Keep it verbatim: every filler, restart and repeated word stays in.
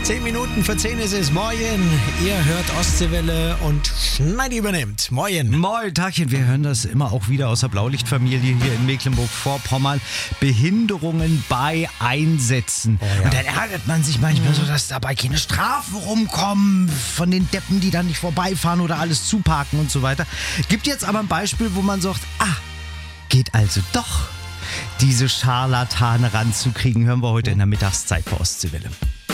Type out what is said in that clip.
Zehn Minuten vor zehn ist es. Moin. Ihr hört Ostseewelle und Schneidi übernimmt. Moin. Moin, Tagchen. Wir hören das immer auch wieder aus der Blaulichtfamilie hier in Mecklenburg-Vorpommern. Behinderungen bei Einsätzen. Oh ja. Und dann ärgert man sich manchmal so, dass dabei keine Strafen rumkommen von den Deppen, die dann nicht vorbeifahren oder alles zuparken und so weiter. Gibt jetzt aber ein Beispiel, wo man sagt, ah, geht also doch, diese Scharlatane ranzukriegen. Hören wir heute in der Mittagszeit bei Ostseewelle.